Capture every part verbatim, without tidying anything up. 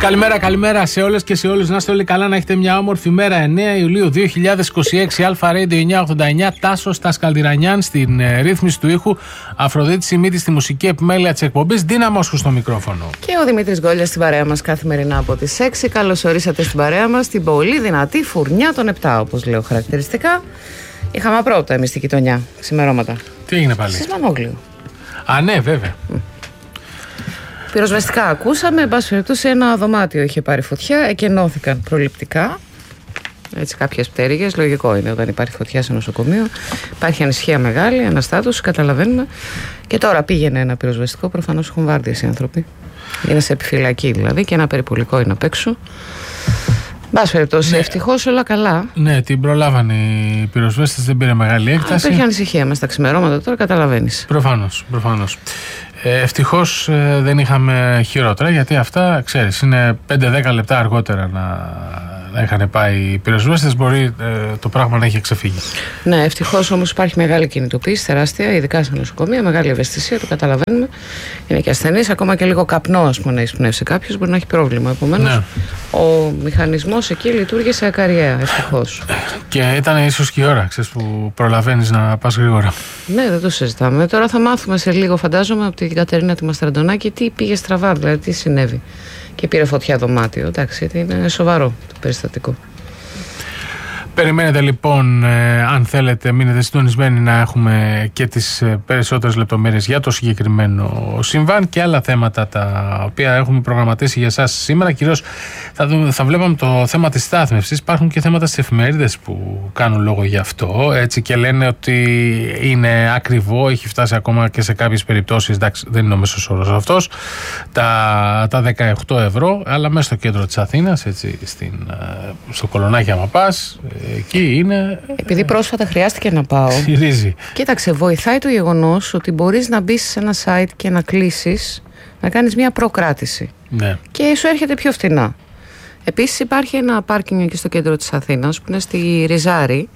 Καλημέρα, καλημέρα σε όλες και σε όλους. Να είστε όλοι καλά, να έχετε μια όμορφη μέρα. εννέα Ιουλίου δύο χιλιάδες είκοσι έξι, Αλφα Radio εννιακόσια ογδόντα εννιά. Τάσος Τασκαλτιρανιάν στην ε, ρύθμιση του ήχου. Αφροδίτη Σιμίτη στη μουσική επιμέλεια της εκπομπής. Δίνα Μόσχου στο μικρόφωνο. Και ο Δημήτρης Γκόλιας στην παρέα μας καθημερινά από τις έξι. Καλώς ορίσατε στην παρέα μας, την πολύ δυνατή φουρνιά των επτά, όπως λέω χαρακτηριστικά. Είχαμε απρόπτα εμείς στη γειτονιά, ξημερώματα. Τι έγινε πάλι? Στις Μανόγλιο. Α, ναι, βέβαια. Mm. Πυροσβεστικά ακούσαμε, εν πάση περιπτώσει ένα δωμάτιο είχε πάρει φωτιά, εκενώθηκαν προληπτικά. Έτσι, κάποιες πτέρυγες, λογικό είναι όταν υπάρχει φωτιά σε νοσοκομείο. Υπάρχει ανησυχία μεγάλη, αναστάτωση, καταλαβαίνουμε. Και τώρα πήγαινε ένα πυροσβεστικό, προφανώς έχουν βάρδιες οι άνθρωποι. Είναι σε επιφυλακή δηλαδή και ένα περιπολικό είναι απ' έξω. Εν πάση περιπτώσει, ναι. Ευτυχώς όλα καλά. Ναι, την προλάβανε οι πυροσβέστες, δεν πήρε μεγάλη έκταση. Υπήρχε ανησυχία μες στα ξημερώματα τώρα, καταλαβαίνεις. Προφανώς, προφανώς. Ε, ευτυχώς ε, δεν είχαμε χειρότερα, γιατί αυτά, ξέρεις, είναι πέντε δέκα λεπτά αργότερα να, να είχαν πάει οι πυροσβέστες, μπορεί ε, το πράγμα να έχει ξεφύγει. Ναι, ευτυχώς όμως υπάρχει μεγάλη κινητοποίηση, τεράστια, ειδικά στα νοσοκομεία, μεγάλη ευαισθησία, το καταλαβαίνουμε. Είναι και ασθενής, ακόμα και λίγο καπνό, ας πούμε, να εισπνεύσει κάποιος, μπορεί να έχει πρόβλημα. Επομένως, ναι. Ο μηχανισμός εκεί λειτουργήσε ακαριέα, ευτυχώς. Και ήταν ίσως και η ώρα, ξέρεις, που προλαβαίνεις να πας γρήγορα. Ναι, δεν το συζητάμε. Τώρα θα μάθουμε σε λίγο, φαντάζομαι, από την Κατερίνα τη Μαστραντονάκη τι πήγε στραβά, δηλαδή τι συνέβη. Και πήρε φωτιά δωμάτιο. Εντάξει, είναι σοβαρό το περιστατικό. Περιμένετε λοιπόν, ε, αν θέλετε, μείνετε συντονισμένοι να έχουμε και τις ε, περισσότερες λεπτομέρειες για το συγκεκριμένο συμβάν και άλλα θέματα τα οποία έχουμε προγραμματίσει για εσάς σήμερα. Κυρίως θα, δούμε, θα βλέπαμε το θέμα της στάθμευσης. Υπάρχουν και θέματα στις εφημερίδες που κάνουν λόγο γι' αυτό, έτσι, και λένε ότι είναι ακριβό, έχει φτάσει ακόμα και σε κάποιες περιπτώσεις, εντάξει, δεν είναι ο μέσος όρος αυτός, τα, τα δεκαοκτώ ευρώ, αλλά μέσα στο κέντρο της Αθήνας, έτσι, στην, στο Κολονάκι άμα πας, εκεί είναι. Επειδή πρόσφατα χρειάστηκε να πάω. Συρίζει. Κοίταξε, βοηθάει το γεγονός ότι μπορείς να μπεις σε ένα site και να κλείσεις, να κάνεις μια προκράτηση. Ναι. Και σου έρχεται πιο φτηνά. Επίσης υπάρχει ένα πάρκινγκ εκεί στο κέντρο της Αθήνας που είναι στη Ριζάρη,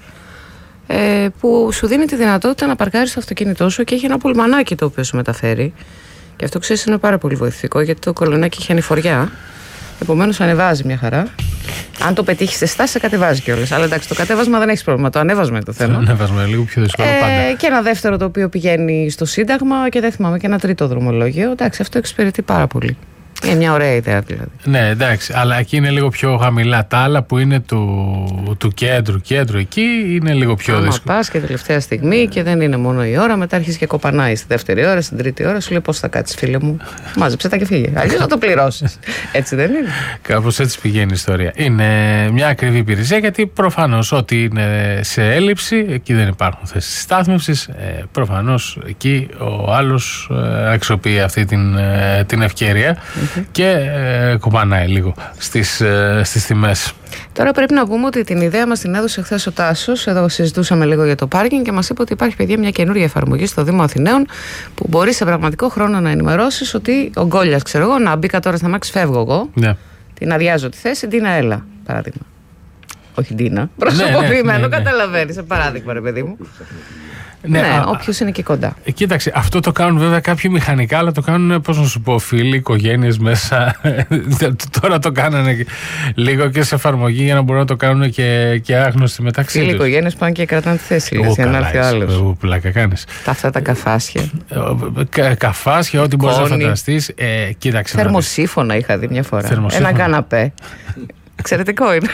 ε, που σου δίνει τη δυνατότητα να παρκάρεις το αυτοκίνητό σου και έχει ένα πουλμανάκι το οποίο σου μεταφέρει. Και αυτό, ξέρεις, είναι πάρα πολύ βοηθητικό, γιατί το Κολονάκι έχει ανηφοριά. Επομένως ανεβάζει μια χαρά. Αν το πετύχει σε στάση, σε κατεβάζει κιόλας. Αλλά εντάξει, το κατέβασμα δεν έχει πρόβλημα. Το ανέβασμα είναι το θέμα. Το ανέβασμα είναι λίγο πιο δύσκολο ε, πάντα. Και ένα δεύτερο το οποίο πηγαίνει στο Σύνταγμα και δεν θυμάμαι, και ένα τρίτο δρομολόγιο. Εντάξει, αυτό εξυπηρετεί πάρα πολύ. Είναι μια ωραία ιδέα δηλαδή. Ναι, εντάξει, αλλά εκεί είναι λίγο πιο χαμηλά. Τα άλλα που είναι του, του κέντρου, κέντρου εκεί είναι λίγο πιο άμα δύσκολο. Πας και τελευταία στιγμή και δεν είναι μόνο η ώρα, μετά αρχίζει και κοπανάει στη δεύτερη ώρα, στην τρίτη ώρα. Σου λέει πώς θα κάτσεις, φίλε μου. Μάζεψε τα και φύγε. Αλλιώς θα το πληρώσεις. Έτσι δεν είναι? Κάπως έτσι πηγαίνει η ιστορία. Είναι μια ακριβή υπηρεσία, γιατί προφανώς ό,τι είναι σε έλλειψη, εκεί δεν υπάρχουν θέσεις στάθμευσης. Ε, προφανώς εκεί ο άλλος ε, αξιοποιεί αυτή την, ε, την ευκαιρία. Mm-hmm. Και ε, κοπανάει λίγο στις, ε, στις τιμές. Τώρα πρέπει να πούμε ότι την ιδέα μας την έδωσε χθες ο Τάσος. Εδώ συζητούσαμε λίγο για το πάρκινγκ και μας είπε ότι υπάρχει, παιδιά, μια καινούργια εφαρμογή στο Δήμο Αθηναίων που μπορεί σε πραγματικό χρόνο να ενημερώσεις ότι ο Γκόλιας, ξέρω εγώ, να μπήκα τώρα στα μάξι, φεύγω εγώ. Ναι. Την αδειάζω τη θέση, Ντίνα, έλα, παράδειγμα. Όχι Ντίνα, προσωποποιημένο, ναι, ναι, ναι, ναι. Καταλαβαίνεις, σε παράδειγμα, ρε παιδί μου. Ναι, ναι, όποιος είναι και κοντά. Κοίταξε, αυτό το κάνουν βέβαια κάποιοι μηχανικά, αλλά το κάνουν, πώς να σου πω, φίλοι, οικογένειες μέσα. Τώρα το κάνανε λίγο και σε εφαρμογή για να μπορούν να το κάνουν και, και άγνωστοι μεταξύ τους. Φίλοι, οικογένειες πάνε και κρατάνε τη θέση. Εγώ, για να έρθει ο άλλος. Πλάκα κάνεις. Τα αυτά τα καφάσια. Κα, καφάσια, ό,τι μπορείς να φανταστείς. Ε, κοίταξε. Θερμοσύφωνα είχα δει μια φορά. Ένα καναπέ. Εξαιρετικό είναι.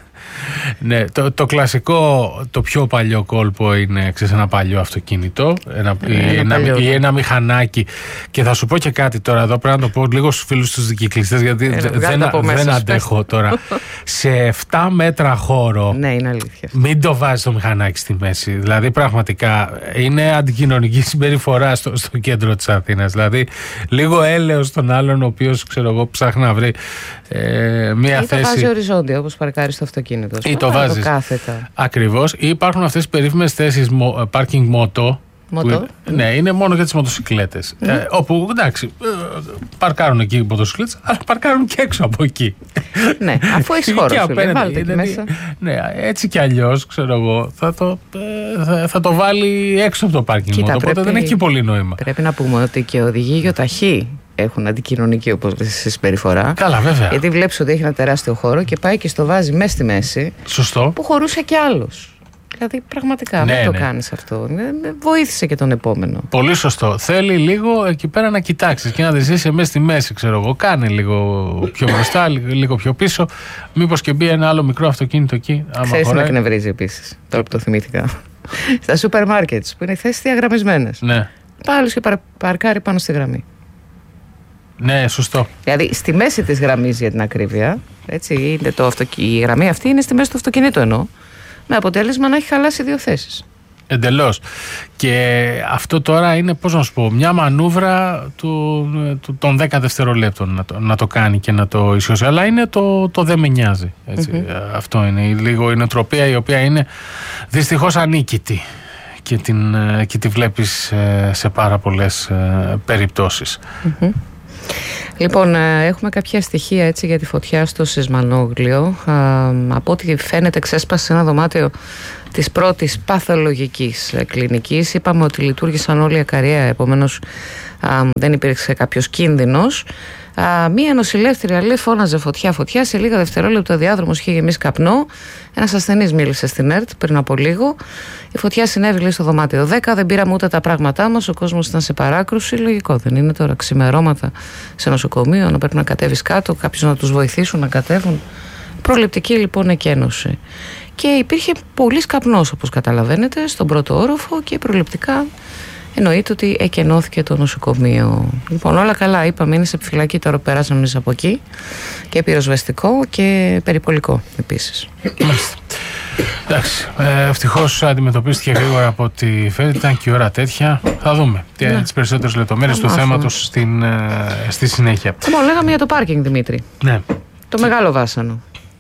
Ναι, το, το κλασικό, το πιο παλιό κόλπο είναι, ξέρεις, ένα παλιό αυτοκίνητο, ένα, ε, ή, ένα, παλιό, ή ένα μηχανάκι. Και θα σου πω και κάτι τώρα εδώ, πρέπει να το πω λίγο στους φίλους τους δικυκλιστές, γιατί ε, δεν, δεν αντέχω τώρα. Σε επτά μέτρα χώρο, ναι, είναι αλήθεια. Μην το βάζεις το μηχανάκι στη μέση. Δηλαδή πραγματικά είναι αντικοινωνική συμπεριφορά στο, στο κέντρο της Αθήνας. Δηλαδή λίγο έλεος στον άλλον, ο οποίος, ξέρω εγώ, ψάχνει να βρει ε, μία ή θέση. Ή το βάζει οριζόντια, όπως παρκάρεις το αυτοκίνητο. Ή το βάζεις. Ακριβώς. Ή υπάρχουν αυτές τις περίφημες θέσεις parking moto. Που, ναι, είναι μόνο για τις μοτοσυκλέτες. Mm. Ε, όπου, εντάξει, ε, παρκάρουν εκεί οι μοτοσυκλέτες, αλλά παρκάρουν και έξω από εκεί. Ναι, αφού έχει χώρο, σου λέει, βάλτε εκεί μέσα. Ναι, έτσι κι αλλιώς, ξέρω εγώ, θα το, ε, θα, θα το βάλει έξω από το parking moto, οπότε πρέπει, δεν έχει πολύ νόημα. Πρέπει να πούμε ότι και οδηγοί γιοταχή έχουν αντικοινωνική συμπεριφορά. Καλά, βέβαια. Γιατί βλέπεις ότι έχει ένα τεράστιο χώρο και πάει και στο βάζει μέσα στη μέση. Σωστό. Που χωρούσε κι άλλος. Δηλαδή, πραγματικά, ναι, μην το ναι. κάνεις αυτό. Βοήθησε και τον επόμενο. Πολύ σωστό. Θέλει λίγο εκεί πέρα να κοιτάξεις και να τη ζήσει μέσα στη μέση, ξέρω εγώ. Κάνε λίγο πιο μπροστά, λίγο πιο πίσω. Μήπως και μπει ένα άλλο μικρό αυτοκίνητο εκεί. Ξέρεις τι με εκνευρίζει επίσης, τώρα που το θυμήθηκα. Στα σούπερ μάρκετ που είναι θέσεις διαγραμμισμένες. Ναι. Πάλι και παρα, παρκάρει πάνω στη γραμμή. Ναι, σωστό. Δηλαδή στη μέση της γραμμής, για την ακρίβεια. Έτσι, είναι το αυτοκι... η γραμμή αυτή είναι στη μέση του αυτοκινήτου εννοώ. Με αποτέλεσμα να έχει χαλάσει δύο θέσεις. Εντελώς. Και αυτό τώρα είναι, πώς να σου πω, μια μανούβρα του, του, των δέκα δευτερολέπτων να το, να το κάνει και να το ισιώσει. Αλλά είναι το, το δεν με νοιάζει. Έτσι. Mm-hmm. Αυτό είναι λίγο η νοοτροπία, η οποία είναι δυστυχώς ανίκητη και, την, και τη βλέπεις σε πάρα πολλές περιπτώσεις. Mm-hmm. Λοιπόν, έχουμε κάποια στοιχεία έτσι για τη φωτιά στο Σισμανόγλιο. Από ό,τι φαίνεται ξέσπασε σε ένα δωμάτιο της πρώτης παθολογικής κλινικής. Είπαμε ότι λειτουργήσαν όλοι ακαρία, επομένως δεν υπήρξε κάποιος κίνδυνος. Α, μία νοσηλεύτρια λέει φώναζε φωτιά, φωτιά. Σε λίγα δευτερόλεπτα ο διάδρομος είχε γεμίσει καπνό. Ένας ασθενής μίλησε στην ΕΡΤ πριν από λίγο. Η φωτιά συνέβη λέει στο δωμάτιο δέκα. Δεν πήραμε ούτε τα πράγματά μας. Ο κόσμος ήταν σε παράκρουση. Λογικό δεν είναι τώρα ξημερώματα σε νοσοκομείο να πρέπει να κατέβεις κάτω, κάποιους να τους βοηθήσουν να κατέβουν. Προληπτική λοιπόν εκένωση. Και υπήρχε πολύς καπνός, όπως καταλαβαίνετε, στον πρώτο όροφο και προληπτικά. Εννοείται ότι εκενώθηκε το νοσοκομείο. Λοιπόν, όλα καλά. Είπαμε, είναι σε επιφυλακή. Τώρα περάσαμε εμείς από εκεί. Και πυροσβεστικό και περιπολικό επίσης. Εντάξει. Ε, ευτυχώς αντιμετωπίστηκε γρήγορα από ό,τι φαίνεται. Ήταν και η ώρα τέτοια. Θα δούμε ναι. τις περισσότερες λεπτομέρειες του θέματος στην, ε, στη συνέχεια. Λοιπόν, λέγαμε για το πάρκινγκ, Δημήτρη. Ναι. Το μεγάλο βάσανο.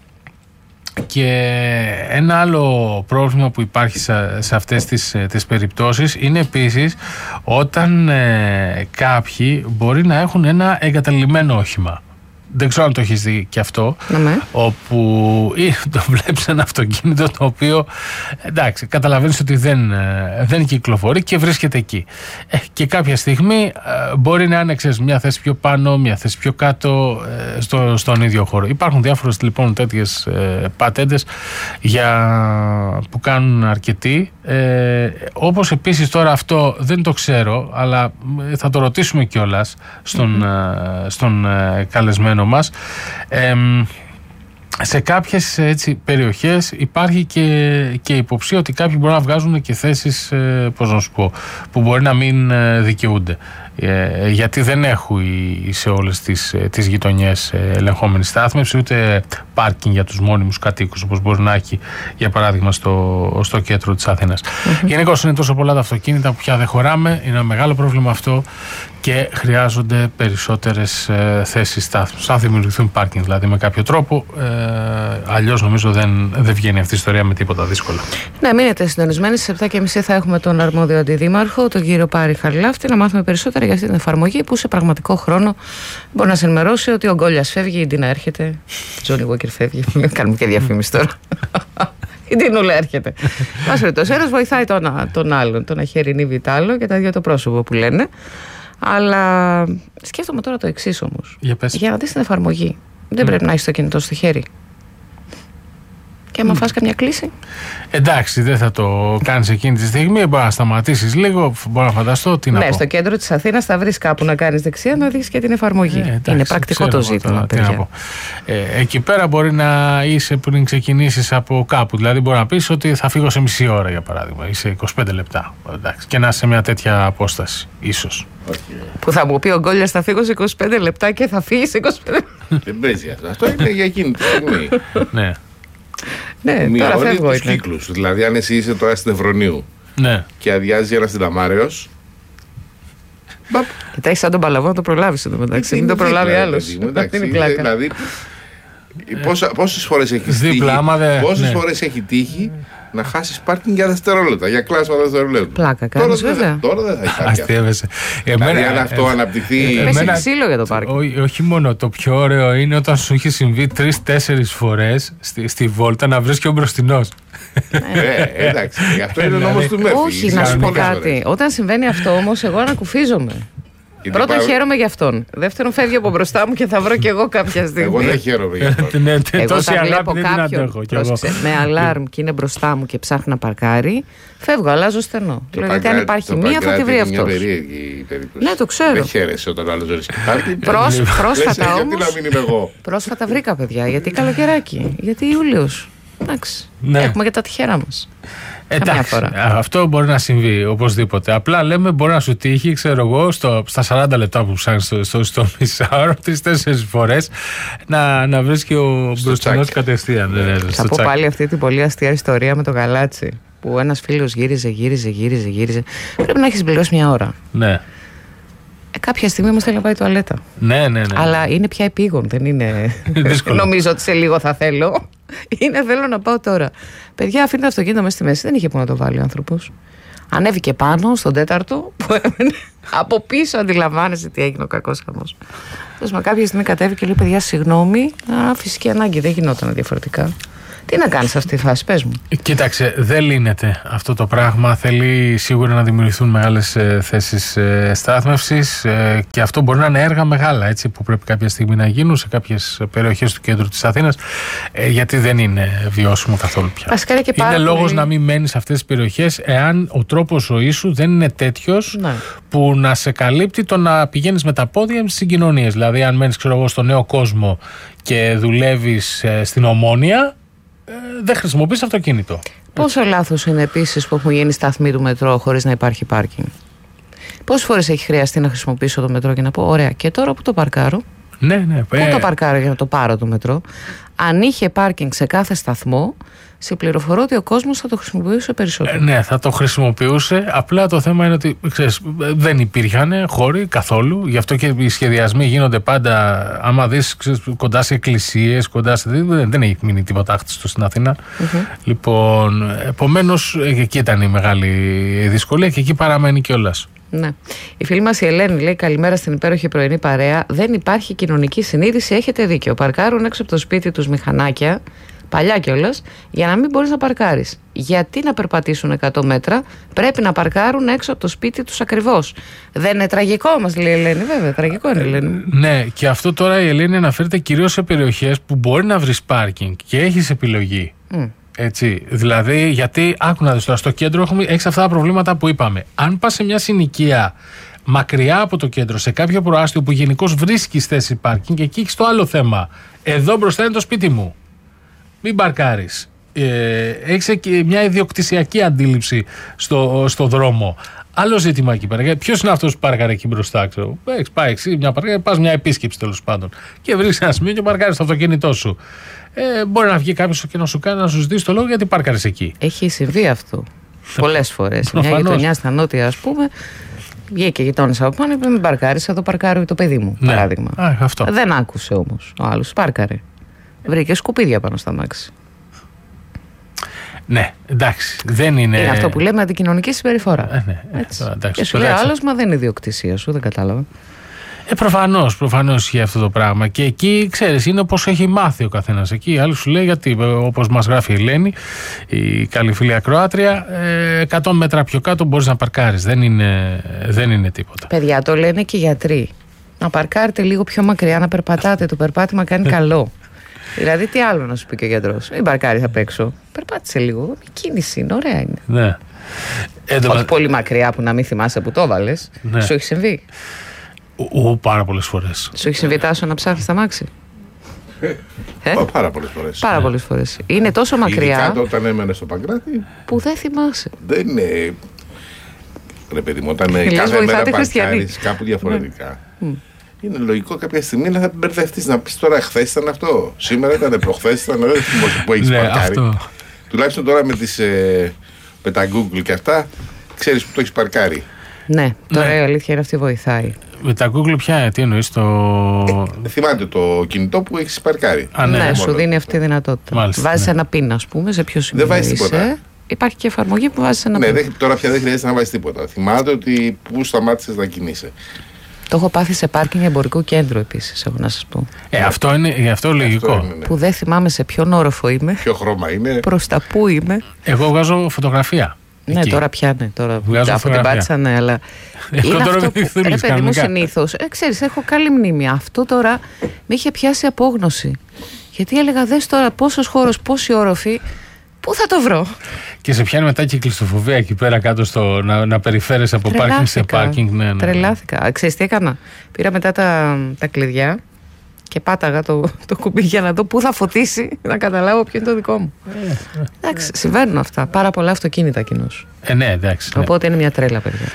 Και ένα άλλο πρόβλημα που υπάρχει σε αυτές τις, τις περιπτώσεις είναι επίσης όταν ε, κάποιοι μπορεί να έχουν ένα εγκαταλειμμένο όχημα. Δεν ξέρω αν το έχεις δει και αυτό, ναι. όπου ή το βλέπεις ένα αυτοκίνητο το οποίο εντάξει, καταλαβαίνεις ότι δεν, δεν κυκλοφορεί και βρίσκεται εκεί. Ε, και κάποια στιγμή ε, μπορεί να είναι ξέρεις, μια θέση πιο πάνω, μια θέση πιο κάτω ε, στο, στον ίδιο χώρο. Υπάρχουν διάφορες λοιπόν τέτοιες ε, πατέντες για, που κάνουν αρκετοί. Ε, όπως επίσης τώρα αυτό δεν το ξέρω, αλλά θα το ρωτήσουμε κιόλας στον, mm-hmm. στον ε, καλεσμένο μας. Ε, σε κάποιες έτσι, περιοχές υπάρχει και, και υποψία ότι κάποιοι μπορούν να βγάζουν και θέσεις ε, πώς να σου πω, που μπορεί να μην ε, δικαιούνται. Ε, γιατί δεν έχουν σε όλες τις, τις γειτονιές ελεγχόμενη στάθμευση ούτε πάρκινγκ για τους μόνιμους κατοίκους όπως μπορεί να έχει για παράδειγμα στο, στο κέντρο της Αθήνας. Mm-hmm. Γενικώς είναι τόσο πολλά τα αυτοκίνητα που πια δεν χωράμε, είναι ένα μεγάλο πρόβλημα αυτό και χρειάζονται περισσότερες ε, θέσεις στάθμευσης. Αν δημιουργηθούν πάρκινγκ δηλαδή με κάποιο τρόπο, ε, αλλιώς νομίζω δεν, δεν βγαίνει αυτή η ιστορία με τίποτα δύσκολα. Ναι, μείνετε συντονισμένοι. Στις επτά και μισή θα έχουμε τον αρμόδιο αντιδήμαρχο, τον κύριο Πάρη Χαριλάφτη, να μάθουμε περισσότερα για αυτή την εφαρμογή που σε πραγματικό χρόνο μπορεί να σε ενημερώσει ότι ο Γκόλιας φεύγει, η Ντίνα έρχεται. Τζόνι Walker φεύγει. Κάνουμε και διαφήμιση τώρα. Η Ντίνουλα έρχεται. Μας ρωτώ, ένας βοηθάει τον, τον άλλον, τον αχαιρινή βιτάλο και τα δύο το πρόσωπο που λένε. Αλλά σκέφτομαι τώρα το εξής όμως. Για, για να δεις την εφαρμογή, δεν mm. πρέπει να έχεις το κινητό στο χέρι. Και άμα mm. φας καμιά κλίση. Εντάξει, δεν θα το κάνεις εκείνη τη στιγμή. Μπορεί να σταματήσεις λίγο. Μπορώ να φανταστώ τι να ναι, πω. Ναι, στο κέντρο της Αθήνας θα βρεις κάπου να κάνεις δεξιά να δεις και την εφαρμογή. Ε, εντάξει, είναι πρακτικό το ζήτημα. Τώρα, να πω. Ε, εκεί πέρα μπορεί να είσαι πριν ξεκινήσεις από κάπου. Δηλαδή, μπορεί να πεις ότι θα φύγω σε μισή ώρα για παράδειγμα ή σε είκοσι πέντε λεπτά. Εντάξει, και να είσαι σε μια τέτοια απόσταση, ίσως. Okay. Που θα μου πει ο Γκόλιας θα φύγω σε είκοσι πέντε λεπτά και θα φύγει σε είκοσι πέντε λεπτά. Δεν παίζει αυτό. Αυτό είναι για εκείνη τη στιγμή. Ναι. Ναι, τώρα φεύγω. Τους κύκλους. Δηλαδή, αν εσύ είσαι τώρα στην Ευρωνίου ναι. και αδειάζει ένα συνταμάρεως. Και τα έχει σαν τον Παλαβό να το προλάβει εδώ μεταξύ. Μην το προλάβει άλλο. Δηλαδή, πόσες φορές έχει τύχει, πόσες φορές έχει τύχει να χάσεις πάρκινγκ για δευτερόλεπτα, για κλάσμα δευτερόλεπτα. Πλάκα κάνεις βέβαια. Τώρα δεν θα υπάρχει. Αστείευεσαι. Δηλαδή αν αυτό αναπτυχθεί. Πέσει ξύλο για το πάρκινγκ. Όχι μόνο, το πιο ωραίο είναι όταν σου έχει συμβεί τρεις-τέσσερις φορές στη βόλτα να βρεις και ο μπροστινός. Ε, εντάξει, αυτό είναι ο νόμος του Μέρφυ. Όχι, να σου πω κάτι. Όταν συμβαίνει αυτό όμως, εγώ ανακουφίζομαι. Πρώτον, πάω... χαίρομαι για αυτόν. Δεύτερον, φεύγει από μπροστά μου και θα βρω κι εγώ κάποια στιγμή. Εγώ δεν χαίρομαι για αυτόν. Εγώ θα βλέπω κάποιον με αλάρμ και είναι μπροστά μου και ψάχνει να παρκάρει, φεύγω, αλλάζω στενό. Δηλαδή, αν υπάρχει μία, θα τη βρει αυτό. Ναι, το ξέρω. Δεν χαίρεσαι όταν άλλο βρίσκει πάρκινγκ. Πρόσφατα όμως. Πρόσφατα βρήκα παιδιά. Γιατί καλοκαιράκι. Γιατί Ιούλιος. Εντάξει. Έχουμε και τα τυχερά μας. Εντάξει, αυτό μπορεί να συμβεί οπωσδήποτε. Απλά λέμε μπορεί να σου τύχει, ξέρω εγώ, στο, στα σαράντα λεπτά που ψάχνεις στο, στο, στο μισάωρο, τρεις-τέσσερις φορές να, να βρεις και ο μπροστινός κατευθείαν. Ναι, θα πω πάλι αυτή την πολύ αστεία ιστορία με το γαλάτσι. Που ένας φίλος γύριζε, γύριζε, γύριζε, γύριζε. Πρέπει να έχεις πληρώσει μια ώρα. Ναι. Ε, κάποια στιγμή όμως θέλει να πάει τουαλέτα. Ναι, ναι, ναι. Αλλά είναι πια επίγον, δεν είναι. Νομίζω ότι σε λίγο θα θέλω. Είναι θέλω να πάω τώρα. Παιδιά, αφήνει το αυτοκίνητο μέσα στη μέση. Δεν είχε που να το βάλει ο άνθρωπος. Ανέβηκε πάνω στον τέταρτο που έμενε. Από πίσω αντιλαμβάνεσαι τι έγινε ο κακός χαμός. Μα κάποια στιγμή κατέβηκε και λέει: παιδιά, συγγνώμη. Α, φυσική ανάγκη, δεν γινόταν διαφορετικά. Τι να κάνεις αυτή τη φάση, πες μου. Κοίταξε, δεν λύνεται αυτό το πράγμα. Θέλει σίγουρα να δημιουργηθούν μεγάλες ε, θέσεις ε, στάθμευσης ε, και αυτό μπορεί να είναι έργα μεγάλα, έτσι, που πρέπει κάποια στιγμή να γίνουν σε κάποιες περιοχές του κέντρου της Αθήνας, ε, γιατί δεν είναι βιώσιμο καθόλου πια. Και είναι λόγος πολύ... να μην μένεις σε αυτές τις περιοχές εάν ο τρόπος ζωής σου δεν είναι τέτοιος, ναι, που να σε καλύπτει το να πηγαίνεις με τα πόδια στις συγκοινωνίες. Δηλαδή, αν μένεις, ξέρω εγώ, στο Νέο Κόσμο και δουλεύεις ε, στην Ομόνια, Ε, δεν χρησιμοποιείς αυτοκίνητο. Πόσο λάθος είναι επίσης που έχουν γίνει σταθμοί του μετρό χωρίς να υπάρχει πάρκινγκ. Πόσες φορές έχει χρειαστεί να χρησιμοποιήσω το μετρό και να πω: ωραία, και τώρα που το παρκάρω. Ναι, ναι. Πού ε... το παρκάρω για να το πάρω το μετρό. Αν είχε πάρκινγκ σε κάθε σταθμό, σε πληροφορώ ότι ο κόσμος θα το χρησιμοποιούσε περισσότερο. Ε, ναι, θα το χρησιμοποιούσε. Απλά το θέμα είναι ότι ξέρεις, δεν υπήρχαν χώροι καθόλου. Γι' αυτό και οι σχεδιασμοί γίνονται πάντα. Άμα δεις κοντά σε εκκλησίες, κοντά σε. Δεν, δεν έχει μείνει τίποτα άχτιστο στην Αθήνα. Mm-hmm. Λοιπόν, επομένως, εκεί ήταν η μεγάλη δυσκολία και εκεί παραμένει κιόλας. Ναι. Η φίλη μας η Ελένη λέει: καλημέρα στην υπέροχη πρωινή παρέα. Δεν υπάρχει κοινωνική συνείδηση. Έχετε δίκιο. Παρκάρουν έξω από το σπίτι τους μηχανάκια, παλιά κιόλας, για να μην μπορείς να παρκάρεις. Γιατί να περπατήσουν εκατό μέτρα, πρέπει να παρκάρουν έξω από το σπίτι τους ακριβώς. Δεν είναι τραγικό, μας λέει η Ελένη, βέβαια. Τραγικό είναι η Ελένη. Ναι, και αυτό τώρα η Ελένη αναφέρεται κυρίως σε περιοχές που μπορεί να βρεις πάρκινγκ και έχεις επιλογή. Mm. Έτσι, δηλαδή, γιατί άκου να δεις τώρα, στο κέντρο έχουμε, έχεις αυτά τα προβλήματα που είπαμε. Αν πας σε μια συνοικία μακριά από το κέντρο, σε κάποιο προάστιο που γενικώς βρίσκεις θέση πάρκινγκ, και εκεί έχεις το άλλο θέμα. Εδώ μπροστά είναι το σπίτι μου. Μην παρκάρεις. Ε, έχεις και μια ιδιοκτησιακή αντίληψη στο, στο δρόμο. Άλλο ζήτημα εκεί πέρα. Ποιος είναι αυτός που παρκάρει εκεί μπροστά, ξέρω. Έχεις πάει εξή, μια παρκάρει, πας μια επίσκεψη τέλος πάντων. Και βρίσκεις ένα σημείο και παρκάρεις το αυτοκίνητό σου. Ε, μπορεί να βγει κάποιος και να σου κάνει να σου ζητήσει το λόγο γιατί πάρκαρες εκεί. Έχει συμβεί αυτό πολλές φορές. Μια γειτονιά στα νότια, ας πούμε, βγήκε γειτόνις από πάνω και μην παρκάρεις, θα το παρκάρει το παιδί μου, ναι, παράδειγμα. Α, αυτό. Δεν άκουσε όμως ο άλλος, πάρκαρε. Βρήκε σκουπίδια πάνω στα μάξι. Ναι, εντάξει, δεν είναι. Είναι αυτό που λέμε αντικοινωνική συμπεριφορά. Ε, ναι, έτσι. Εντάξει, και σου λέει άλλος, μα δεν είναι ιδιοκτησία σου, δεν κατάλαβα. Ε, προφανώς, προφανώς ισχύει αυτό το πράγμα. Και εκεί, ξέρεις, είναι όπως έχει μάθει ο καθένας. Εκεί, άλλοι σου λέει, γιατί όπως μας γράφει η Ελένη, η καλή φίλη ακροάτρια, εκατό μέτρα πιο κάτω μπορείς να παρκάρεις. Δεν είναι, δεν είναι τίποτα. Παιδιά, το λένε και οι γιατροί. Να παρκάρετε λίγο πιο μακριά, να περπατάτε. Το περπάτημα κάνει καλό. Δηλαδή, τι άλλο να σου πει και ο γιατρός. Μην παρκάρεις απ' έξω. Περπάτησε λίγο. Η κίνηση είναι, ωραία είναι. Ναι. Όχι μα... πολύ μακριά που να μην θυμάσαι που το έβαλες. Ναι. Σου έχει συμβεί. Ο, πάρα πολλές φορές. Σου έχει συμβεί, Τάσο, να ψάχνεις τα μάξι? ε? Πάρα πολλές φορές. Πάρα πολλές φορές. Είναι τόσο μακριά. Ειδικά όταν έμενε στο Παγκράτη. Που δεν θυμάσαι. Δεν είναι. Ρε παιδί μου, όταν κάθε μέρα παρκάρεις κάπου διαφορετικά. Mm. Είναι λογικό κάποια στιγμή να μπερδευτείς, να πεις τώρα χθες ήταν αυτό. Σήμερα ήταν, προχθές ήταν. Δεν θυμάσαι που έχεις ναι, παρκάρει. Αυτό. Τουλάχιστον τώρα με, τις, ε, με τα Google και αυτά, ξέρεις που το έχεις παρκάρει. Ναι, τώρα ναι. Η αλήθεια είναι αυτή βοηθάει. Με τα Google πια, τι εννοείς το... Ε, θυμάται το κινητό που έχεις παρκάρει. Α, ναι, ναι, σου δίνει αυτή τη δυνατότητα. Μάλιστα, βάζεις ναι. ένα πιν, ας πούμε, σε ποιο σημείο δεν βάζεις τίποτα. Υπάρχει και εφαρμογή που βάζεις ένα ναι, πιν. Ναι, τώρα πια δεν χρειάζεται να βάζεις τίποτα. Θυμάται ότι πού σταμάτησες να κινείσαι. Το έχω πάθει σε πάρκινγκ εμπορικού κέντρου επίσης, έχω να σας πω. Ε, αυτό είναι αυτό λογικό. Αυτό είναι, ναι. Που δεν θυμάμαι σε ποιον όροφο είμαι. Ποιο χρώμα είναι. Προς τα πού είμαι. Εγώ βγάζω φωτογραφία. Ναι, εκεί. Τώρα πιάνε. Τώρα Βγάζω από την πάτησα, ναι, αλλά. Είναι αυτό που. Ρε παιδί μου, συνήθως. Ε, ξέρεις, έχω καλή μνήμη. Αυτό τώρα με είχε πιάσει απόγνωση. Γιατί έλεγα, δες τώρα πόσος χώρος, πόσοι όροφοι. Πού θα το βρω. Και σε πιάνει μετά και η κλειστοφοβία εκεί πέρα κάτω στο να, να περιφέρεσαι από πάρκινγκ σε πάρκινγκ. Ναι, ναι. Τρελάθηκα. Ξέρεις τι έκανα. Πήρα μετά τα, τα κλειδιά και πάταγα το, το κουμπί για να δω πού θα φωτίσει, να καταλάβω ποιο είναι το δικό μου. Ε, ε, εντάξει, ε, συμβαίνουν αυτά. Πάρα πολλά αυτοκίνητα κοινώς. Ε, ναι, εντάξει. Ναι. Οπότε είναι μια τρέλα, παιδιά.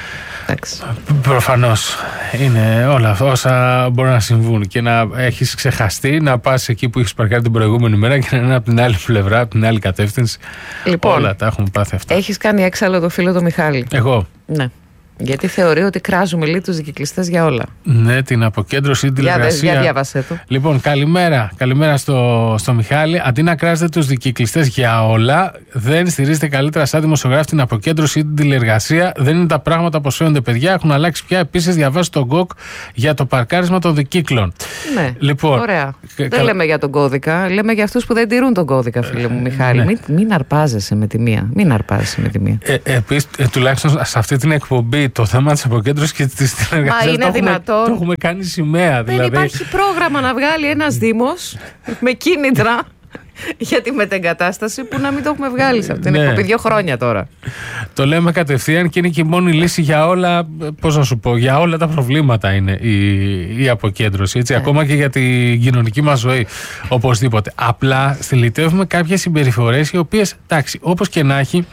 Προφανώς είναι όλα αυτά όσα μπορούν να συμβούν και να έχεις ξεχαστεί να πας εκεί που έχεις παρκάρει την προηγούμενη μέρα και να είναι από την άλλη πλευρά, από την άλλη κατεύθυνση. Λοιπόν, όλα τα έχουμε πάθει αυτά. Έχεις κάνει έξαλλο το φίλο του Μιχάλη. Εγώ. Ναι. Γιατί θεωρεί ότι κράζουμε λίγο τους δικυκλιστές για όλα. Ναι, την αποκέντρωση, την τηλεργασία. Για διάβασέ το. Λοιπόν, καλημέρα. Καλημέρα στο, στο Μιχάλη. Αντί να κράζετε τους δικυκλιστές για όλα, δεν στηρίζετε καλύτερα σαν δημοσιογράφη την αποκέντρωση ή την τηλεργασία. Δεν είναι τα πράγματα όπως φαίνονται, παιδιά. Έχουν αλλάξει πια. Επίσης, διαβάσει τον ΚΟΚ για το παρκάρισμα των δικύκλων. Ναι. Λοιπόν, ωραία. Δεν κα... λέμε για τον κώδικα. Λέμε για αυτούς που δεν τηρούν τον κώδικα, φίλε μου Μιχάλη. Ναι. Μην, μην αρπάζεσαι με τη μία. Μην αρπάζεσαι με τη μία. Ε, Επίσης, ε, τουλάχιστον σε αυτή την εκπομπή, το θέμα της αποκέντρωσης και της συνεργασίας Μα είναι το, δυνατόν. έχουμε, το έχουμε κάνει σημαία. Δεν δηλαδή. υπάρχει πρόγραμμα να βγάλει ένας Δήμος με κίνητρα για τη μετεγκατάσταση που να μην το έχουμε βγάλει σε αυτήν την εκπομπή δύο χρόνια τώρα. Το λέμε κατευθείαν και είναι και η μόνη λύση για όλα, πώς να σου πω, για όλα τα προβλήματα είναι η, η αποκέντρωση. Έτσι, yeah. Ακόμα και για την κοινωνική μας ζωή. Οπωσδήποτε. Απλά στυλιτεύουμε κάποιες συμπεριφορές οι οποίες, εντάξει, όπως και να έχει,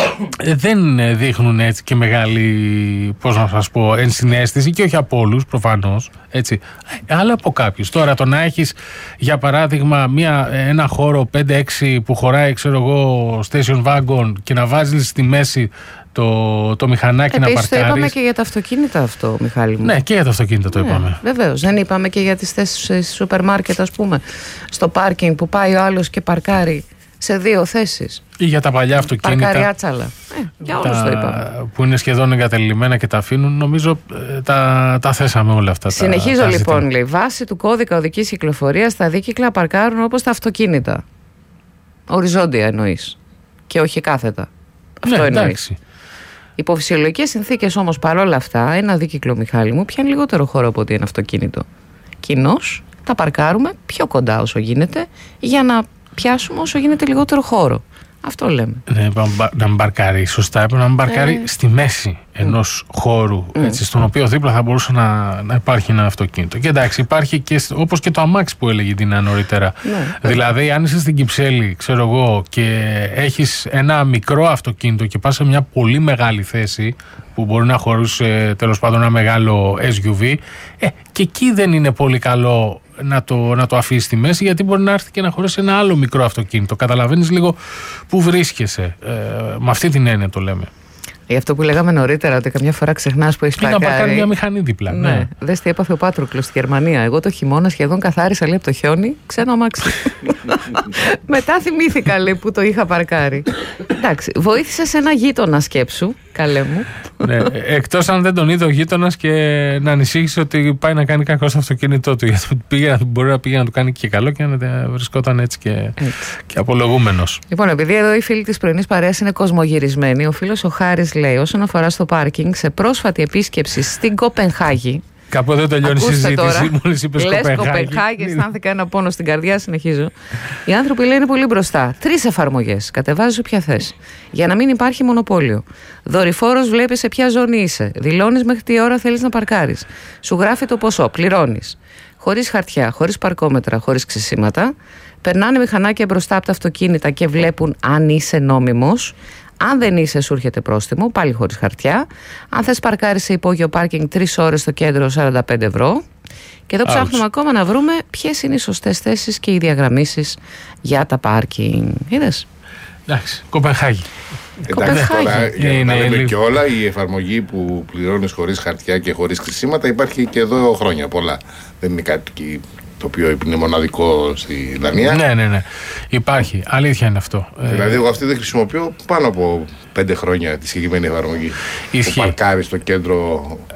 δεν δείχνουν έτσι και μεγάλη, πώς να σας πω, ενσυναίσθηση και όχι από όλους προφανώς, έτσι, αλλά από κάποιους. Τώρα το να έχεις για παράδειγμα μια, ένα χώρο πέντε έξι που χωράει, ξέρω εγώ, station wagon και να βάζεις στη μέση το, το μηχανάκι. Επίσης, να παρκάρεις. Το είπαμε και για τα αυτοκίνητα αυτό, Μιχάλη μου. Ναι, και για τα αυτοκίνητα το ναι, είπαμε. Βεβαίως, δεν είπαμε και για τις θέσεις σούπερ μάρκετ, ας πούμε, στο πάρκινγκ που πάει ο άλλος και παρκάρει σε δύο θέσεις. Ή για τα παλιά αυτοκίνητα. Παρκαριάτσαλα. Ε, για όλους το είπαμε. Που είναι σχεδόν εγκατελειμμένα και τα αφήνουν. Νομίζω τα, τα θέσαμε όλα αυτά. Συνεχίζω τα, τα λοιπόν, ζητήμα. λέει. Βάσει του κώδικα οδικής κυκλοφορίας, τα δίκυκλα παρκάρουν όπως τα αυτοκίνητα. Οριζόντια εννοείς. Και όχι κάθετα. Αυτό ναι, εννοείς. Υπό φυσιολογικές συνθήκες όμως παρόλα αυτά, ένα δίκυκλο, Μιχάλη μου, πιάνει λιγότερο χώρο από ότι ένα αυτοκίνητο. Κοινώς τα παρκάρουμε πιο κοντά όσο γίνεται για να πιάσουμε όσο γίνεται λιγότερο χώρο. Αυτό λέμε. Ναι, να μπαρκάρει σωστά. Έπρεπε να μπαρκάρει ε. στη μέση ενός mm. χώρου, έτσι, mm. στον οποίο δίπλα θα μπορούσε να, να υπάρχει ένα αυτοκίνητο. Και εντάξει, υπάρχει και όπως και το αμάξι που έλεγε την νωρίτερα. Ναι, δηλαδή, αν είσαι στην Κυψέλη, ξέρω εγώ, και έχεις ένα μικρό αυτοκίνητο και πας σε μια πολύ μεγάλη θέση που μπορεί να χωρούσε τέλος πάντων ένα μεγάλο ες γιου βι, ε, και εκεί δεν είναι πολύ καλό να το, να το αφήσει στη μέση, γιατί μπορεί να έρθει και να χωρέσει ένα άλλο μικρό αυτοκίνητο. Καταλαβαίνεις λίγο που βρίσκεσαι. Ε, με αυτή την έννοια το λέμε. Γι' αυτό που λέγαμε νωρίτερα, ότι καμιά φορά ξεχνάς που έχεις παρκάρει. Να παρκάρει μια μηχανή δίπλα. Ναι. ναι. Δες τι έπαθε ο Πάτροκλος στη Γερμανία. Εγώ το χειμώνα σχεδόν καθάρισα, λέει, από το χιόνι, ξένο αμάξι. Μετά θυμήθηκα, λέει, που το είχα παρκάρει. Εντάξει, βοήθησε σε ένα γείτονα, σκέψου, καλέ μου. Ναι, εκτός αν δεν τον είδε ο γείτονας και να ανησύχησε ότι πάει να κάνει κακό στο αυτοκίνητό του. Γιατί πήγε, μπορεί να πήγε να του κάνει και καλό και να βρισκόταν έτσι και, έτσι. και απολογούμενος. Λοιπόν, επειδή εδώ οι φίλοι της πρωινής παρέας είναι κοσμογυρισμένοι, ο φίλος ο Χάρης λέει, όσον αφορά στο πάρκινγκ, σε πρόσφατη επίσκεψη στην Κοπενχάγη. Κάπου εδώ τελειώνει η συζήτηση. Μόλις είπες Κοπενχάγη. Λες Κοπενχάγη, αισθάνθηκα ένα πόνο στην καρδιά, συνεχίζω. Οι άνθρωποι λένε πολύ μπροστά. Τρεις εφαρμογές. Κατεβάζεις όποια θες. Για να μην υπάρχει μονοπόλιο. Δορυφόρος βλέπεις σε ποια ζώνη είσαι. Δηλώνεις μέχρι τι ώρα θέλεις να παρκάρεις. Σου γράφει το ποσό. Πληρώνεις. Χωρίς χαρτιά, χωρίς παρκόμετρα, χωρίς ξεσήματα. Περνάνε μηχανάκια μπροστά από τα αυτοκίνητα και βλέπουν αν είσαι νόμιμος. Αν δεν είσαι, σου έρχεται πρόστιμο, πάλι χωρίς χαρτιά. Αν θες παρκάρεις σε υπόγειο πάρκινγκ τρεις ώρες στο κέντρο, σαράντα πέντε ευρώ. Και εδώ ψάχνουμε ακόμα να βρούμε ποιες είναι οι σωστές θέσεις και οι διαγραμμίσεις για τα πάρκινγκ. Είδες. Εντάξει, Κοπενχάγη. Εντάξει, τώρα για να λέμε και όλα, η εφαρμογή που πληρώνεις χωρίς χαρτιά και χωρίς χρησίματα υπάρχει και εδώ χρόνια πολλά. Δεν είναι κάτι το οποίο είναι μοναδικό στη Δανία. Ναι, ναι, ναι. Υπάρχει. Αλήθεια είναι αυτό. Δηλαδή, εγώ αυτή δεν χρησιμοποιώ πάνω από πέντε χρόνια τη συγκεκριμένη εφαρμογή. Ισχύει. Που παρκάρει στο κέντρο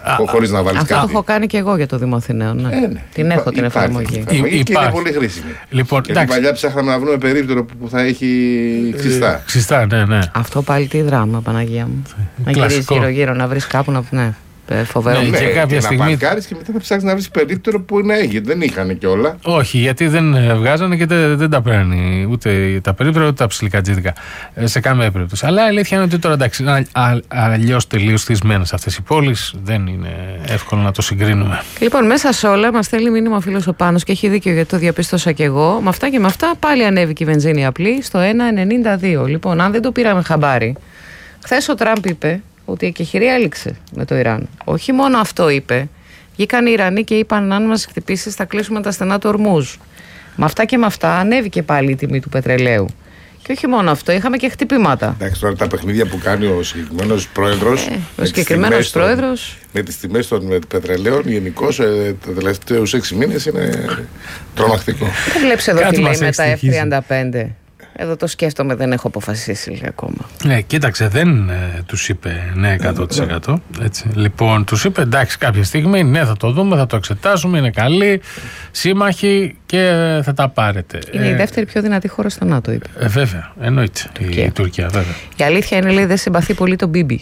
χωρίς να βάλεις κάτι. Αυτό έχω κάνει και εγώ για το Δήμο Αθηναίων. Ναι. Ε, ναι. Την έχω την εφαρμογή. Και είναι πολύ χρήσιμη. Λοιπόν, γιατί παλιά ψάχναμε να βρούμε περίπτερο που θα έχει ξιστά. Ξιστά, ναι, ναι. Αυτό πάλι τι δράμα, Παναγία μου. Να γυρίσει γύρω-γύρω, να βρει κάπου να. Ναι. Φοβερό. Ναι, και ναι, κάποια και στιγμή. Να παρκάρεις και μετά θα ψάχνεις να βρεις περίπτερο που να έχει. Δεν είχαν και όλα. Όχι, γιατί δεν βγάζανε και δεν, δεν τα παίρνει ούτε τα περίπτερα ούτε τα ψιλικατζίδικα. Σε καμία περίπτωση. Αλλά η αλήθεια είναι ότι τώρα εντάξει, είναι αλλιώς τελείως θυσμένες αυτές οι πόλεις. Δεν είναι εύκολο να το συγκρίνουμε. Λοιπόν, μέσα σε όλα μας στέλνει μήνυμα ο φίλος ο Πάνος και έχει δίκιο γιατί το διαπίστωσα και εγώ. Με αυτά και με αυτά πάλι ανέβηκε η βενζίνη απλή στο ένα ενενήντα δύο. Λοιπόν, αν δεν το πήραμε χαμπάρι, χθες ο Τραμπ είπε ότι η εκεχηρία έληξε με το Ιράν. Όχι μόνο αυτό είπε. Βγήκαν οι Ιρανοί και είπαν: αν μας χτυπήσει, θα κλείσουμε τα στενά του Ορμούζ. Με αυτά και με αυτά ανέβηκε πάλι η τιμή του πετρελαίου. Και όχι μόνο αυτό, είχαμε και χτυπήματα. Εντάξει, τώρα τα παιχνίδια που κάνει ο συγκεκριμένος πρόεδρος. Ε, ο συγκεκριμένος πρόεδρος. Με τις τιμές των πετρελαίων, γενικώς ε, τα τελευταίους έξι μήνες είναι τρομακτικό. Δεν βλέπεις εδώ τι λέει με τα εφ τριάντα πέντε. Εδώ το σκέφτομαι, δεν έχω αποφασίσει ακόμα. Ναι, κοίταξε, δεν ε, τους είπε ναι εκατό τοις εκατό. Έτσι. Λοιπόν, τους είπε εντάξει, κάποια στιγμή ναι, θα το δούμε, θα το εξετάσουμε, είναι καλή, σύμμαχοι και θα τα πάρετε. Είναι ε, η δεύτερη πιο δυνατή χώρα στο ΝΑΤΟ, είπε. Ε, βέβαια, εννοείται. Τουρκία. Η Τουρκία, βέβαια. Η αλήθεια είναι, λέει, δεν συμπαθεί πολύ τον Μπίμπι.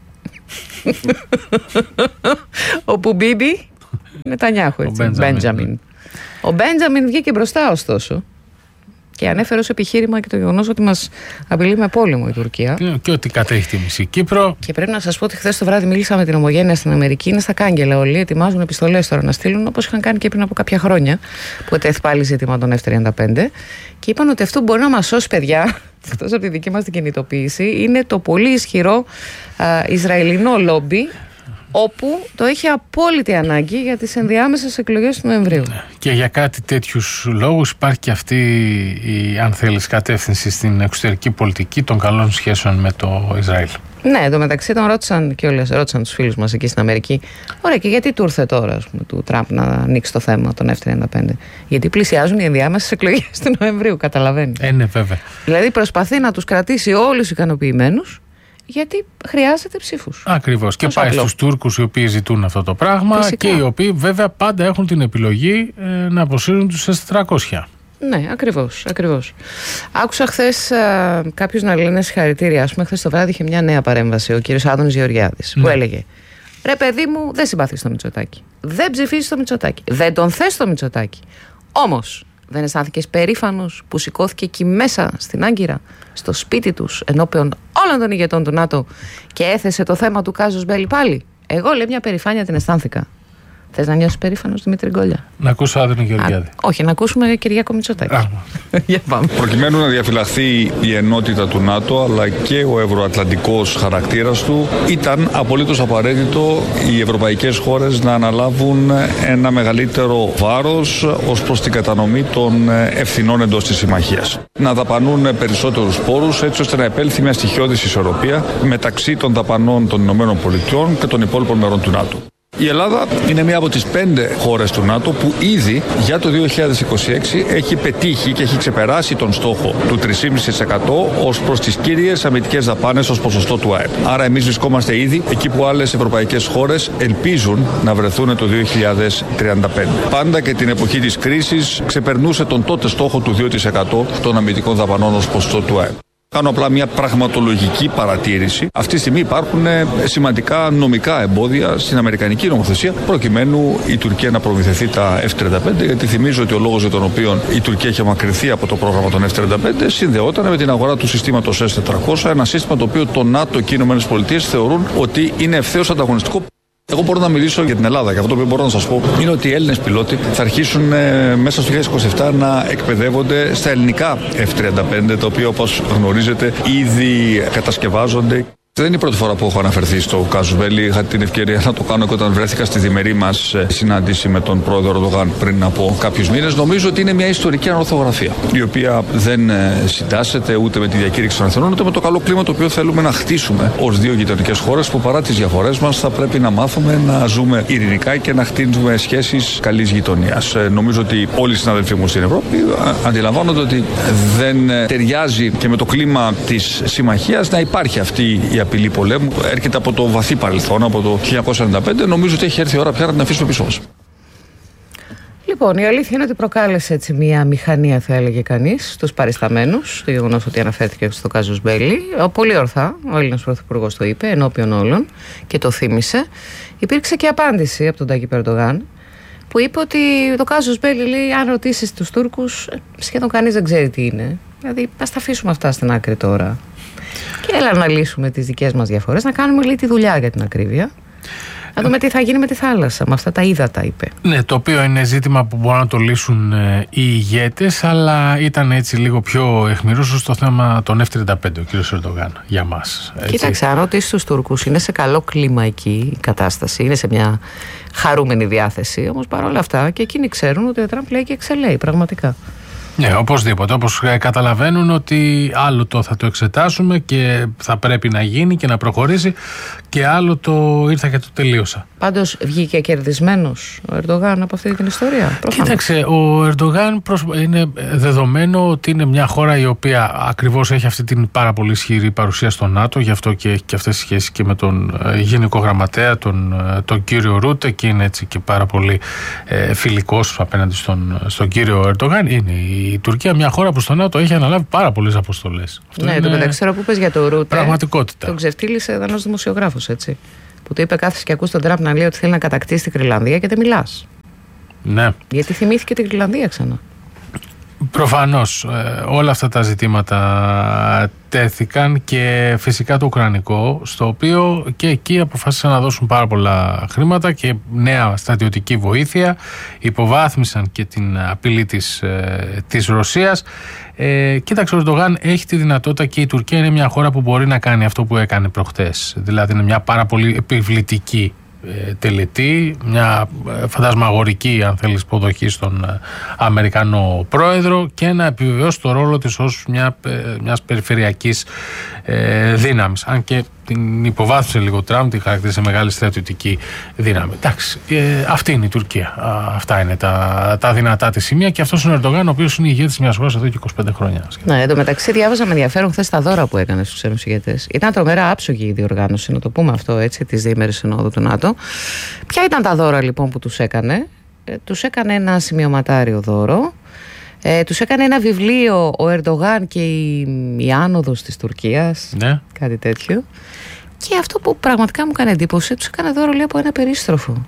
Όπου Μπίμπι, Νετανιάχου, έτσι. Μπέντζαμιν. Ο Μπέντζαμιν βγήκε μπροστά, ωστόσο. Και ανέφερε ως επιχείρημα και το γεγονός ότι μας απειλεί με πόλεμο η Τουρκία. Και, και ότι κατέχει τη μισή Κύπρο. Και πρέπει να σας πω ότι χθες το βράδυ μίλησα με την Ομογένεια στην Αμερική. Είναι στα κάγκελα όλοι. Ετοιμάζουν επιστολές τώρα να στείλουν, όπως είχαν κάνει και πριν από κάποια χρόνια, που ετέθη πάλι ζήτημα των εφ τριάντα πέντε. Και είπαν ότι αυτό μπορεί να μας σώσει, παιδιά, εκτός από τη δική μας την κινητοποίηση. Είναι το πολύ ισχυρό α, Ισραηλινό λόμπι, όπου το έχει απόλυτη ανάγκη για τις ενδιάμεσες εκλογές του Νοεμβρίου. Και για κάτι τέτοιους λόγους υπάρχει και αυτή η, αν θέλεις, κατεύθυνση στην εξωτερική πολιτική των καλών σχέσεων με το Ισραήλ. Ναι, εντωμεταξύ τον ρώτησαν και όλες, ρώτησαν τους φίλους μας εκεί στην Αμερική. Ωραία, και γιατί του ήρθε τώρα, ας πούμε, του Τραμπ να ανοίξει το θέμα των εφ τριάντα πέντε? Γιατί πλησιάζουν οι ενδιάμεσες εκλογές του Νοεμβρίου, καταλαβαίνει. Ε, ναι, βέβαια. Δηλαδή προσπαθεί να τους κρατήσει όλους ικανοποιημένους. Γιατί χρειάζεται ψήφους. Ακριβώς. Και πάει στους Τούρκους οι οποίοι ζητούν αυτό το πράγμα. Φυσικά. Και οι οποίοι βέβαια πάντα έχουν την επιλογή ε, να αποσύρουν τους ες τετρακόσια. Ναι, ακριβώς, ακριβώς. Άκουσα χθες κάποιους να λένε συγχαρητήρια. Ας πούμε, χθες το βράδυ είχε μια νέα παρέμβαση ο κύριος Άδωνης Γεωργιάδης, ναι, που έλεγε: ρε παιδί μου, δεν συμπαθείς το Μητσοτάκη. Δεν ψηφίζεις το Μητσοτάκη. Δεν τον θες το Μητσοτάκη. Όμως, δεν αισθάνθηκες περήφανος που σηκώθηκε εκεί μέσα στην Άγκυρα, στο σπίτι τους, ενώπιον όλων των ηγετών του ΝΑΤΟ και έθεσε το θέμα του κάζους μπέλι πάλι? Εγώ, λέει, μια περηφάνεια την αισθάνθηκα. Θες να νιώσεις περήφανος, Δημήτρη Γκόλια? Να ακούσω Άδωνη Γεωργιάδη. Όχι, να ακούσουμε Κυριάκο Μητσοτάκη. Για πάμε. Προκειμένου να διαφυλαχθεί η ενότητα του ΝΑΤΟ αλλά και ο ευρωατλαντικός χαρακτήρας του, ήταν απολύτως απαραίτητο οι ευρωπαϊκές χώρες να αναλάβουν ένα μεγαλύτερο βάρος ως προς την κατανομή των ευθυνών εντός της συμμαχίας. Να δαπανούν περισσότερους πόρους έτσι ώστε να επέλθει μια στοιχειώδης ισορροπία μεταξύ των δαπανών των ΗΠΑ και των υπόλοιπων μερών του ΝΑΤΟ. Η Ελλάδα είναι μία από τις πέντε χώρες του ΝΑΤΟ που ήδη για το δύο χιλιάδες είκοσι έξι έχει πετύχει και έχει ξεπεράσει τον στόχο του τρία κόμμα πέντε τοις εκατό ως προς τις κύριες αμυντικές δαπάνες ως ποσοστό του ΑΕΠ. Άρα εμείς βρισκόμαστε ήδη εκεί που άλλες ευρωπαϊκές χώρες ελπίζουν να βρεθούν το δύο χιλιάδες τριάντα πέντε. Πάντα και την εποχή της κρίσης ξεπερνούσε τον τότε στόχο του δύο τοις εκατό των αμυντικών δαπανών ως ποσοστό του ΑΕΠ. Κάνω απλά μια πραγματολογική παρατήρηση. Αυτή τη στιγμή υπάρχουν σημαντικά νομικά εμπόδια στην αμερικανική νομοθεσία προκειμένου η Τουρκία να προμηθευτεί τα εφ τριάντα πέντε, γιατί θυμίζω ότι ο λόγος για τον οποίο η Τουρκία είχε μακρυνθεί από το πρόγραμμα των εφ τριάντα πέντε συνδεόταν με την αγορά του συστήματος ες τετρακόσια, ένα σύστημα το οποίο το ΝΑΤΟ και οι ΗΠΑ θεωρούν ότι είναι ευθέως ανταγωνιστικό. Εγώ μπορώ να μιλήσω για την Ελλάδα και αυτό που μπορώ να σας πω είναι ότι οι Έλληνες πιλότοι θα αρχίσουν ε, μέσα στο δύο χιλιάδες είκοσι επτά να εκπαιδεύονται στα ελληνικά εφ τριάντα πέντε, τα οποία όπως γνωρίζετε ήδη κατασκευάζονται. Δεν είναι η πρώτη φορά που έχω αναφερθεί στο κάζους μπέλι. Είχα την ευκαιρία να το κάνω και όταν βρέθηκα στη διμερή μας συνάντηση με τον πρόεδρο Ερντογάν πριν από κάποιους μήνες. Νομίζω ότι είναι μια ιστορική ανορθογραφία, η οποία δεν συντάσσεται ούτε με τη διακήρυξη των εθνών, ούτε με το καλό κλίμα το οποίο θέλουμε να χτίσουμε ως δύο γειτονικές χώρες που παρά τις διαφορές μας θα πρέπει να μάθουμε να ζούμε ειρηνικά και να χτίζουμε σχέσεις καλής γειτονίας. Νομίζω ότι όλοι οι συναδελφοί μου στην Ευρώπη αντιλαμβάνονται ότι δεν ταιριάζει και με το κλίμα της συμμαχίας να υπάρχει αυτή η απειλή πολέμου έρχεται από το βαθύ παρελθόν, από το χίλια εννιακόσια ενενήντα πέντε. Νομίζω ότι έχει έρθει η ώρα πια να την αφήσουμε πίσω μας. Λοιπόν, η αλήθεια είναι ότι προκάλεσε έτσι μια μηχανία, θα έλεγε κανείς, στους παρισταμένους, το γεγονός ότι αναφέρθηκε στο κάζους μπέλι. Πολύ ορθά, ο Έλληνας Πρωθυπουργός το είπε ενώπιον όλων και το θύμισε. Υπήρξε και απάντηση από τον Τάκη Ερντογάν, που είπε ότι το κάζους μπέλι, λέει, αν ρωτήσεις τους Τούρκους, σχεδόν κανείς δεν ξέρει τι είναι. Δηλαδή, ας τα αφήσουμε αυτά στην άκρη τώρα. Και έλα να λύσουμε τις δικές μας διαφορές, να κάνουμε, λέει, τη δουλειά για την ακρίβεια. Να δούμε τι θα γίνει με τη θάλασσα, με αυτά τα ύδατα, είπε. Ναι, το οποίο είναι ζήτημα που μπορούν να το λύσουν ε, οι ηγέτες, αλλά ήταν έτσι λίγο πιο αιχμηρός στο θέμα των εφ τριάντα πέντε, ο κ. Ερντογάν, για μας. Έτσι. Κοίταξε, αν ρωτήσεις τους Τούρκους, είναι σε καλό κλίμα εκεί η κατάσταση, είναι σε μια χαρούμενη διάθεση, όμως παρόλα αυτά και εκείνοι ξέρουν ότι ο Τραμπ λέει και εξελέει, πραγματικά. Ναι, οπωσδήποτε. Όπως καταλαβαίνουν ότι άλλο το θα το εξετάσουμε και θα πρέπει να γίνει και να προχωρήσει, και άλλο το ήρθα και το τελείωσα. Πάντως βγήκε κερδισμένος ο Ερντογάν από αυτή την ιστορία. Προφανώς. Κοίταξε, ο Ερντογάν είναι δεδομένο ότι είναι μια χώρα η οποία ακριβώς έχει αυτή την πάρα πολύ ισχυρή παρουσία στο ΝΑΤΟ, γι' αυτό και έχει και αυτές τις σχέσεις και με τον Γενικό Γραμματέα, τον, τον κύριο Ρούτε, και είναι έτσι και πάρα πολύ ε, φιλικός απέναντι στον, στον κύριο Ερντογάν. Είναι η Τουρκία μια χώρα που στο ΝΑΤΟ έχει αναλάβει πάρα πολλές αποστολές. Ναι, το μεταξύ τώρα που πες για το Ρούτε, πραγματικότητα. Τον ξεφτύλισε ένας δημοσιογράφος, έτσι. Που του είπε, κάθεσαι και ακούς τον Τραμπ να λέει ότι θέλει να κατακτήσει την Γροιλανδία και δεν μιλάς. Ναι. Γιατί θυμήθηκε την Γροιλανδία ξανά. Προφανώς ε, όλα αυτά τα ζητήματα τέθηκαν, και φυσικά το ουκρανικό, στο οποίο και εκεί αποφάσισαν να δώσουν πάρα πολλά χρήματα και νέα στρατιωτική βοήθεια, υποβάθμισαν και την απειλή της, ε, της Ρωσίας. Ε, κοίταξε, ο Ερντογάν έχει τη δυνατότητα, και η Τουρκία είναι μια χώρα που μπορεί να κάνει αυτό που έκανε προχτές. Δηλαδή είναι μια πάρα πολύ επιβλητική τελετή, μια φαντασμαγορική, αν θέλεις, υποδοχή στον Αμερικανό πρόεδρο, και να επιβεβαιώσει το ρόλο της ως μια, μιας περιφερειακής ε, δύναμης. Αν και την υποβάθμισε λίγο ο Τραμπ, την χαρακτήρισε μεγάλη στρατιωτική δύναμη. Εντάξει, ε, αυτή είναι η Τουρκία. Α, αυτά είναι τα, τα δυνατά της σημεία, και αυτός είναι ο Ερντογάν, ο οποίος είναι ηγέτης μιας χώρας εδώ και είκοσι πέντε χρόνια. Ναι, εν τω μεταξύ διάβαζα με ενδιαφέρον χθες τα δώρα που έκανε στους ξένους ηγέτες. Ήταν τρομερά άψογη η διοργάνωση, να το πούμε αυτό έτσι, της διήμερης συνόδου του ΝΑΤΟ. Ποια ήταν τα δώρα λοιπόν που τους έκανε? Ε, τους έκανε ένα σημειωματάριο δώρο. Ε, τους έκανε ένα βιβλίο ο Ερντογάν και η, η άνοδος της Τουρκίας, ναι. Κάτι τέτοιο. Και αυτό που πραγματικά μου έκανε εντύπωση, τους έκανε δώρο, λέει, από ένα περίστροφο.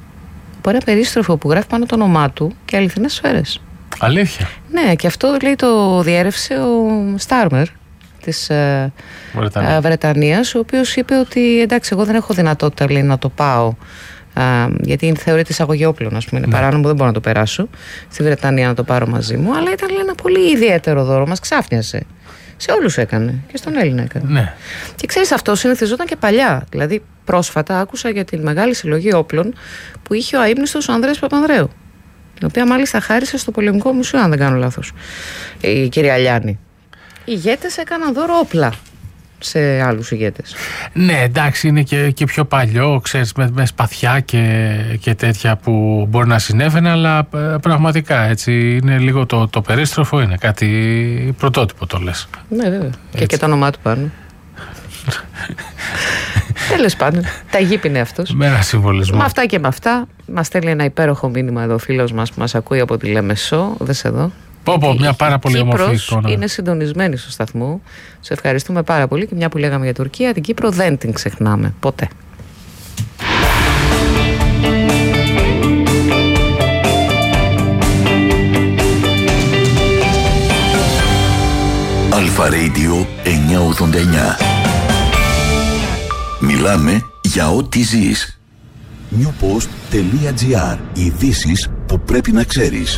Από ένα περίστροφο που γράφει πάνω το όνομά του και αληθινές σφαίρες. Αλήθεια? Ναι, και αυτό, λέει, το διέρευσε ο Στάρμερ της ε, Βρετανία. Βρετανίας, ο οποίος είπε ότι εντάξει, εγώ δεν έχω δυνατότητα, λέει, να το πάω, α, γιατί θεωρείται εισαγωγή όπλων, ας πούμε, είναι ναι. παράνομο, δεν μπορώ να το περάσω στη Βρετανία να το πάρω μαζί μου, αλλά ήταν, λέει, ένα πολύ ιδιαίτερο δώρο, μας ξάφνιασε. Σε όλους έκανε, και στον Έλληνα έκανε. Ναι. Και ξέρεις, αυτό συνηθιζόταν και παλιά. Δηλαδή, πρόσφατα άκουσα για την μεγάλη συλλογή όπλων που είχε ο αείμνηστος ο Ανδρέας Παπανδρέου, την οποία μάλιστα χάρισε στο Πολεμικό Μουσείο, αν δεν κάνω λάθος, η κυρία Λιάννη. Οι ηγέτες έκαναν δώρο όπλα σε άλλους ηγέτες. Ναι, εντάξει, είναι και, και πιο παλιό, ξέρεις, με, με σπαθιά και, και τέτοια που μπορεί να συνέβαινε, αλλά ε, πραγματικά έτσι είναι λίγο το, το περίστροφο, είναι κάτι πρωτότυπο, το λες. Ναι, βέβαια. Και, και το όνομά του πάνω. Τέλος πάντων, τα γήπινε αυτός. Με ένα συμβολισμό. Με αυτά και με αυτά, μας στέλνει ένα υπέροχο μήνυμα εδώ ο φίλος μας που μας ακούει από τη Λεμεσό. Δες εδώ. Πω, πω, μια πάρα πολύ όμορφη εικόνα. Είναι συντονισμένη στο σταθμό. Σε ευχαριστούμε πάρα πολύ, και μια που λέγαμε για Τουρκία, την Κύπρο δεν την ξεχνάμε ποτέ. Αλφα Radio εννιακόσια ογδόντα εννιά. Μιλάμε για ό,τι ζεις. newpost.gr. Ειδήσεις που πρέπει να ξέρεις.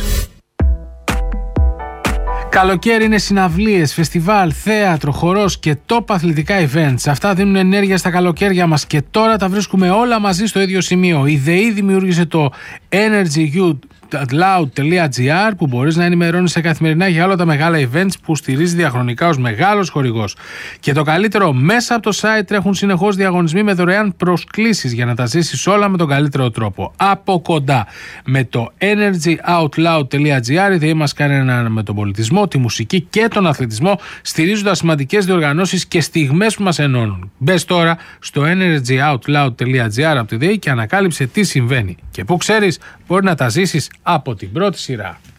Καλοκαίρι είναι συναυλίες, φεστιβάλ, θέατρο, χορός και top αθλητικά events. Αυτά δίνουν ενέργεια στα καλοκαίρια μας, και τώρα τα βρίσκουμε όλα μαζί στο ίδιο σημείο. Η ΔΕΗ δημιούργησε το Energy You loud τελεία gr που μπορείς να ενημερώνεσαι καθημερινά για όλα τα μεγάλα events που στηρίζει διαχρονικά ως μεγάλος χορηγός. Και το καλύτερο, μέσα από το site τρέχουν συνεχώς διαγωνισμοί με δωρεάν προσκλήσεις για να τα ζήσεις όλα με τον καλύτερο τρόπο. Από κοντά. Με το energy out loud τελεία gr οι ΔΕΗ μας κάνουν με τον πολιτισμό, τη μουσική και τον αθλητισμό, στηρίζοντας σημαντικές διοργανώσεις και στιγμές που μας ενώνουν. Μπες τώρα στο energy out loud τελεία gr από τη ΔΕΗ και ανακάλυψε τι συμβαίνει. Και που ξέρεις, μπορεί να τα ζήσεις από την πρώτη σειρά.